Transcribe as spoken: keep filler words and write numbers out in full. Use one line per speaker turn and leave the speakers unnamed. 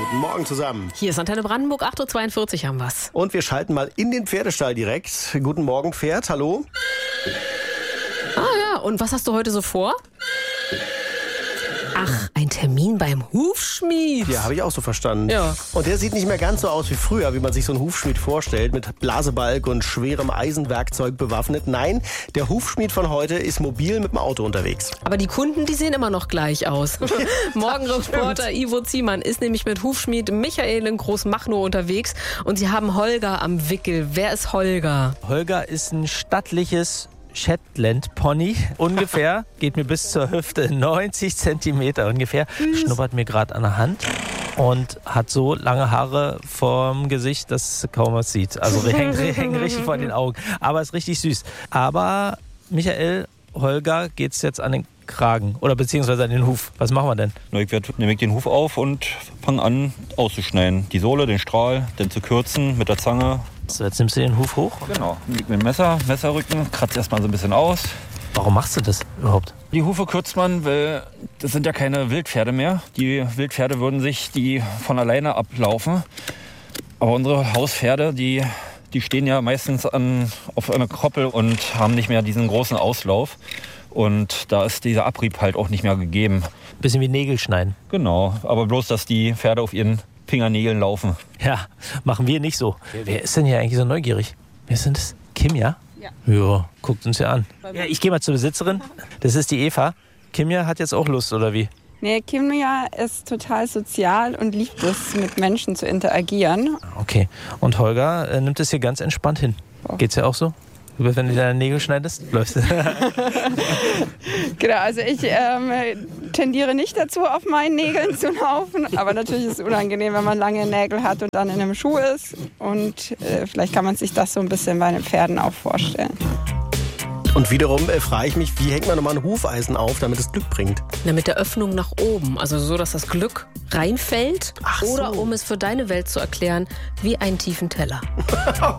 Guten Morgen zusammen.
Hier ist Antenne Brandenburg, acht Uhr zweiundvierzig haben wir's.
Und wir schalten mal in den Pferdestall direkt. Guten Morgen, Pferd, hallo.
Ah ja, und was hast du heute so vor? Ach, ein Termin beim Hufschmied.
Ja, habe ich auch so verstanden.
Ja.
Und der sieht nicht mehr ganz so aus wie früher, wie man sich so einen Hufschmied vorstellt, mit Blasebalg und schwerem Eisenwerkzeug bewaffnet. Nein, der Hufschmied von heute ist mobil mit dem Auto unterwegs.
Aber die Kunden, die sehen immer noch gleich aus. Morgenreporter Ivo Ziemann ist nämlich mit Hufschmied Michael in Großmachnow unterwegs und sie haben Holger am Wickel. Wer ist Holger?
Holger ist ein stattliches Shetland Pony, ungefähr, geht mir bis zur Hüfte, neunzig Zentimeter ungefähr, schnuppert mir gerade an der Hand und hat so lange Haare vorm Gesicht, dass kaum was sieht. Also hängt, hängt richtig vor den Augen, aber ist richtig süß. Aber Michael, Holger geht's jetzt an den Kragen oder beziehungsweise an den Huf. Was machen wir denn?
Ich werde nehme den Huf auf und fange an auszuschneiden. Die Sohle, den Strahl, dann zu kürzen mit der Zange.
So, jetzt nimmst du den Huf hoch.
Genau, leg mir ein Messer, Messerrücken, kratze erstmal so ein bisschen aus.
Warum machst du das überhaupt?
Die Hufe kürzt man, weil das sind ja keine Wildpferde mehr. Die Wildpferde würden sich die von alleine ablaufen. Aber unsere Hauspferde, die, die stehen ja meistens an, auf einer Koppel und haben nicht mehr diesen großen Auslauf. Und da ist dieser Abrieb halt auch nicht mehr gegeben.
Bisschen wie Nägel schneiden.
Genau, aber bloß, dass die Pferde auf ihren Fingernägeln laufen.
Ja, machen wir nicht so. Wer, wer ist denn hier eigentlich so neugierig? Wer ist denn das? Kim, ja?
Ja.
Ja, guckt uns ja an. Ja, ich gehe mal zur Besitzerin. Das ist die Eva. Kimja hat jetzt auch Lust, oder wie?
Nee, Kimja ist total sozial und liebt es, mit Menschen zu interagieren.
Okay. Und Holger äh, nimmt es hier ganz entspannt hin. Geht's ja auch so? Wenn du deine Nägel schneidest, läufst du.
Genau, also ich ähm, tendiere nicht dazu, auf meinen Nägeln zu laufen. Aber natürlich ist es unangenehm, wenn man lange Nägel hat und dann in einem Schuh ist. Und äh, vielleicht kann man sich das so ein bisschen bei den Pferden auch vorstellen.
Und wiederum äh, frage ich mich, wie hängt man nochmal ein Hufeisen auf, damit es Glück bringt?
Na, mit der Öffnung nach oben, also so, dass das Glück reinfällt.
Ach so.
Oder um es für deine Welt zu erklären, wie einen tiefen Teller.